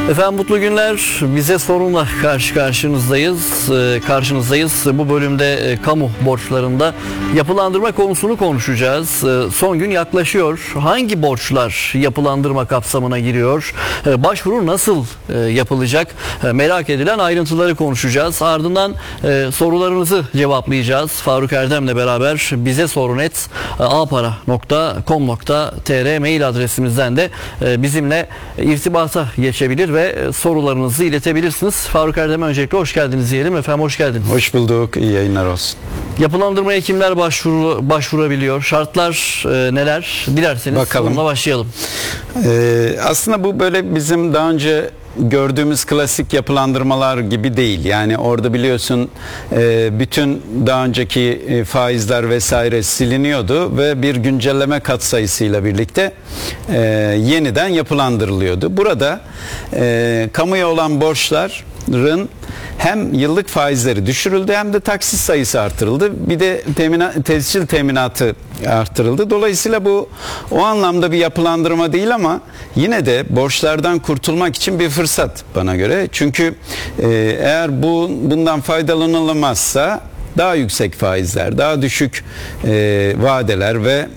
Efendim mutlu günler. Bize sorunla karşınızdayız. Bu bölümde kamu borçlarında yapılandırma konusunu konuşacağız. Son gün yaklaşıyor. Hangi borçlar yapılandırma kapsamına giriyor? Başvuru nasıl yapılacak? Merak edilen ayrıntıları konuşacağız. Ardından sorularınızı cevaplayacağız. Faruk Erdem'le beraber bizesorunet@apara.com.tr mail adresimizden de bizimle irtibata geçebilir ve sorularınızı iletebilirsiniz. Faruk Erdem'e öncelikle hoş geldiniz diyelim. Efendim hoş geldiniz. Hoş bulduk. İyi yayınlar olsun. Yapılandırmaya kimler başvurabiliyor? Şartlar neler? Dilerseniz bakalım. Onunla başlayalım. Aslında bu böyle bizim daha önce gördüğümüz klasik yapılandırmalar gibi değil. Yani orada biliyorsun bütün daha önceki faizler vesaire siliniyordu ve bir güncelleme katsayısıyla birlikte yeniden yapılandırılıyordu. Burada kamuya olan borçların hem yıllık faizleri düşürüldü hem de taksit sayısı artırıldı. Bir de tescil teminatı artırıldı. Dolayısıyla bu o anlamda bir yapılandırma değil ama yine de borçlardan kurtulmak için bir fırsat bana göre. Çünkü eğer bundan faydalanılamazsa daha yüksek faizler, daha düşük vadeler ve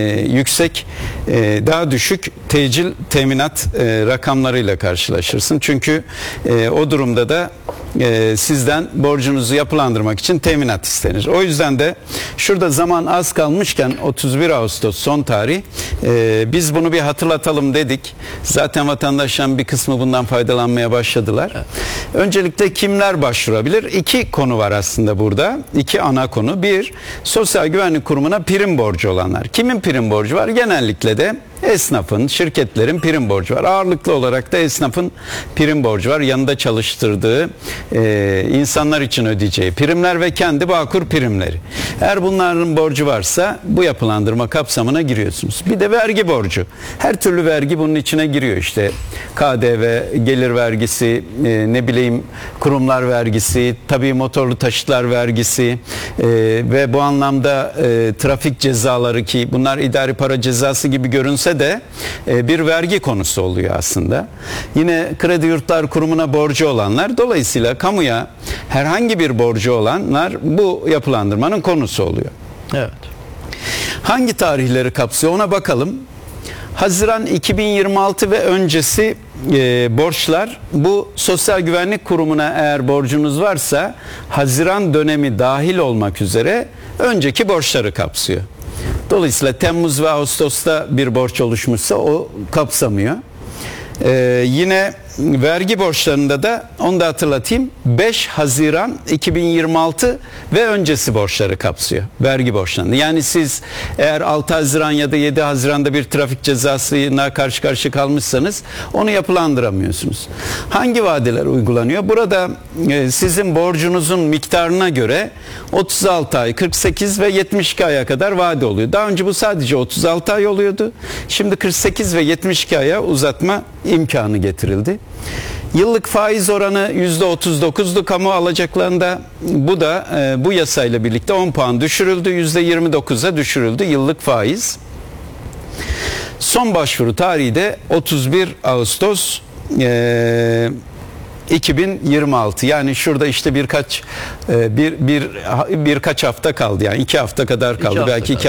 daha düşük tecil teminat rakamlarıyla karşılaşırsın. Çünkü o durumda da sizden borcunuzu yapılandırmak için teminat istenir. O yüzden de şurada zaman az kalmışken 31 Ağustos son tarih biz bunu bir hatırlatalım dedik. Zaten vatandaşların bir kısmı bundan faydalanmaya başladılar. Evet. Öncelikle kimler başvurabilir? İki konu var aslında burada. İki ana konu. Bir, Sosyal Güvenlik Kurumu'na prim borcu olanlar. Kimin prim borcu var? Genellikle de esnafın, şirketlerin prim borcu var. Ağırlıklı olarak da esnafın prim borcu var. Yanında çalıştırdığı insanlar için ödeyeceği primler ve kendi Bağkur primleri. Eğer bunların borcu varsa bu yapılandırma kapsamına giriyorsunuz. Bir de vergi borcu. Her türlü vergi bunun içine giriyor. İşte KDV, gelir vergisi, kurumlar vergisi, tabii motorlu taşıtlar vergisi ve bu anlamda trafik cezaları, ki bunlar idari para cezası gibi görünse de bir vergi konusu oluyor aslında. Yine Kredi Yurtlar Kurumu'na borcu olanlar, dolayısıyla kamuya herhangi bir borcu olanlar bu yapılandırmanın konusu oluyor. Evet. Hangi tarihleri kapsıyor ona bakalım. Haziran 2026 ve öncesi borçlar, bu Sosyal Güvenlik Kurumu'na eğer borcunuz varsa Haziran dönemi dahil olmak üzere önceki borçları kapsıyor. Dolayısıyla Temmuz ve Ağustos'ta bir borç oluşmuşsa o kapsamıyor. Yine vergi borçlarında da onu da hatırlatayım, 5 Haziran 2026 ve öncesi borçları kapsıyor vergi borçlarında. Yani siz eğer 6 Haziran ya da 7 Haziran'da bir trafik cezasına karşı karşıya kalmışsanız onu yapılandıramıyorsunuz. Hangi vadeler uygulanıyor? Burada sizin borcunuzun miktarına göre 36 ay, 48 ve 72 aya kadar vade oluyor. Daha önce bu sadece 36 ay oluyordu. Şimdi 48 ve 72 aya uzatma imkanı getirildi. Yıllık faiz oranı %39'du kamu alacaklarında. Bu da bu yasayla birlikte 10 puan düşürüldü. %29'a düşürüldü yıllık faiz. Son başvuru tarihi de 31 Ağustos 2026. Yani şurada işte birkaç hafta kaldı. Yani 2 hafta kadar kaldı. Belki 2